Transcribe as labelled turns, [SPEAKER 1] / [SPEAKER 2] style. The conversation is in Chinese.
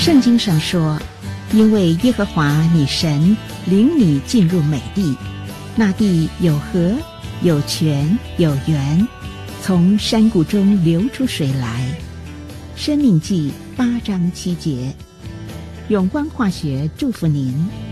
[SPEAKER 1] 圣经上说，因为耶和华你神领你进入美地，那地有河有泉有源，从山谷中流出水来。生命记8章7节。永光化学祝福您。